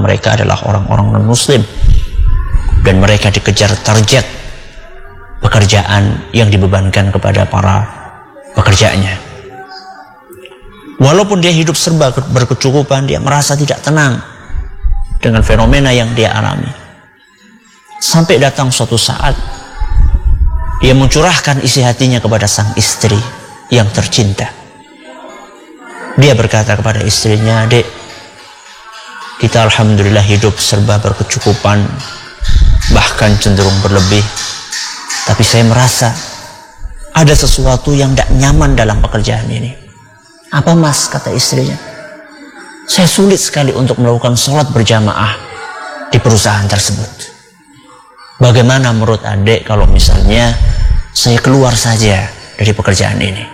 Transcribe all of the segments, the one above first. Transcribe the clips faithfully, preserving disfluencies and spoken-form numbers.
mereka adalah orang-orang non-muslim dan mereka dikejar target pekerjaan yang dibebankan kepada para pekerjanya. Walaupun dia hidup serba berkecukupan, dia merasa tidak tenang dengan fenomena yang dia alami. Sampai datang suatu saat dia mencurahkan isi hatinya kepada sang istri yang tercinta. Dia berkata kepada istrinya, "Dek, kita alhamdulillah hidup serba berkecukupan, bahkan cenderung berlebih. Tapi saya merasa ada sesuatu yang tidak nyaman dalam pekerjaan ini." "Apa mas?" kata istrinya. "Saya sulit sekali untuk melakukan sholat berjamaah di perusahaan tersebut. Bagaimana menurut adik kalau misalnya saya keluar saja dari pekerjaan ini?"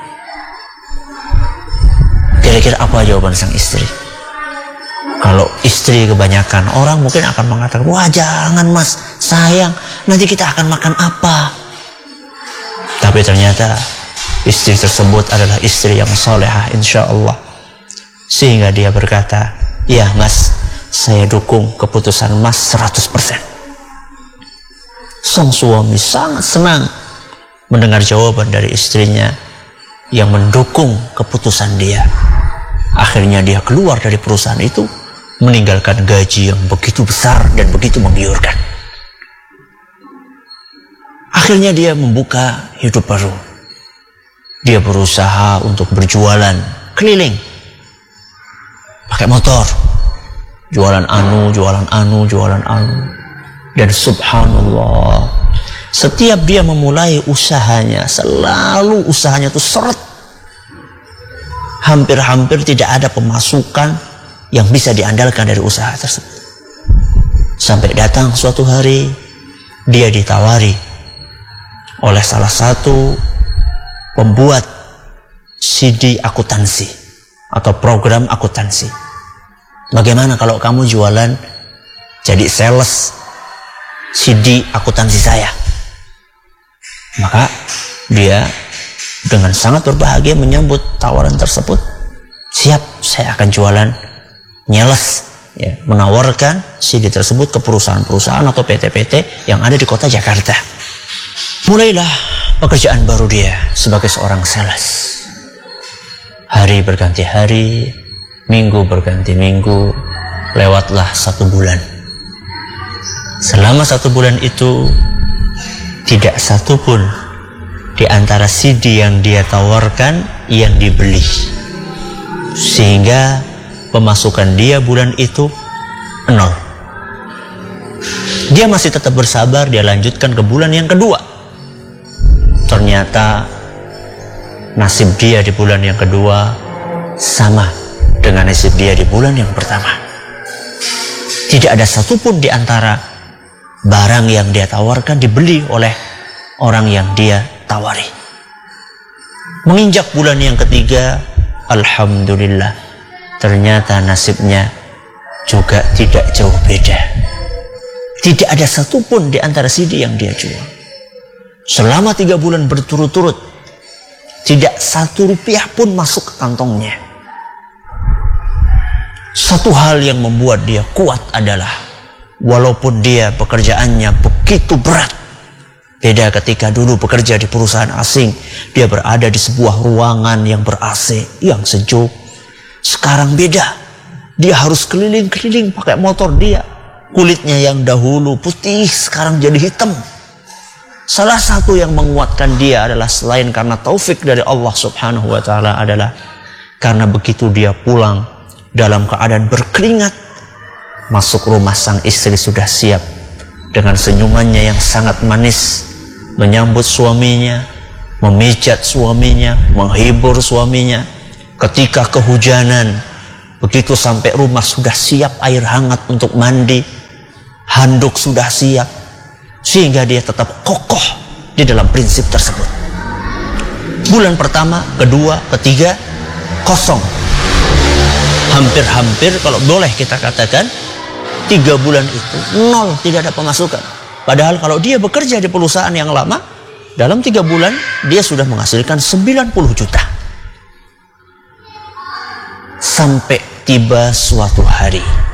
Kira-kira apa jawaban sang istri? Kalau istri kebanyakan orang mungkin akan mengatakan, "Wah jangan mas, sayang, nanti kita akan makan apa?" Tapi ternyata istri tersebut adalah istri yang salehah insya Allah. Sehingga dia berkata, "Ya mas, saya dukung keputusan mas seratus persen. Sang suami sangat senang mendengar jawaban dari istrinya yang mendukung keputusan dia. Akhirnya dia keluar dari perusahaan itu, meninggalkan gaji yang begitu besar dan begitu menggiurkan. Akhirnya dia membuka hidup baru. Dia berusaha untuk berjualan keliling, pakai motor, jualan anu, jualan anu, jualan anu. Dan subhanallah, setiap dia memulai usahanya, selalu usahanya itu seret. Hampir-hampir tidak ada pemasukan yang bisa diandalkan dari usaha tersebut. Sampai datang suatu hari, dia ditawari oleh salah satu pembuat C D akuntansi atau program akuntansi. "Bagaimana kalau kamu jualan jadi sales C D akuntansi saya?" Maka dia dengan sangat berbahagia menyambut tawaran tersebut. "Siap, saya akan jualan nyales," ya, menawarkan C D tersebut ke perusahaan-perusahaan atau P T P T yang ada di kota Jakarta. Mulailah pekerjaan baru dia sebagai seorang sales. Hari berganti hari, minggu berganti minggu, lewatlah satu bulan. Selama satu bulan itu, tidak satu pun di antara C D yang dia tawarkan yang dibeli. Sehingga pemasukan dia bulan itu nol. Dia masih tetap bersabar, dia lanjutkan ke bulan yang kedua. Ternyata nasib dia di bulan yang kedua sama dengan nasib dia di bulan yang pertama. Tidak ada satupun di antara barang yang dia tawarkan dibeli oleh orang yang dia tawari. Menginjak bulan yang ketiga, alhamdulillah, ternyata nasibnya juga tidak jauh beda. Tidak ada satupun di antara C D yang dia jual. Selama tiga bulan berturut-turut, tidak satu rupiah pun masuk ke kantongnya. Satu hal yang membuat dia kuat adalah, walaupun dia pekerjaannya begitu berat, beda ketika dulu bekerja di perusahaan asing, dia berada di sebuah ruangan yang ber-A C, yang sejuk. Sekarang beda, dia harus keliling-keliling pakai motor dia. Kulitnya yang dahulu putih, sekarang jadi hitam. Salah satu yang menguatkan dia adalah selain karena taufik dari Allah subhanahu wa ta'ala adalah karena begitu dia pulang dalam keadaan berkeringat, masuk rumah sang istri sudah siap dengan senyumannya yang sangat manis, menyambut suaminya, memijat suaminya, menghibur suaminya. Ketika kehujanan, begitu sampai rumah sudah siap air hangat untuk mandi, handuk sudah siap, sehingga dia tetap kokoh di dalam prinsip tersebut. Bulan pertama, kedua, ketiga, kosong. Hampir-hampir kalau boleh kita katakan, tiga bulan itu nol, tidak ada pemasukan. Padahal kalau dia bekerja di perusahaan yang lama, dalam tiga bulan dia sudah menghasilkan sembilan puluh juta. Sampai tiba suatu hari,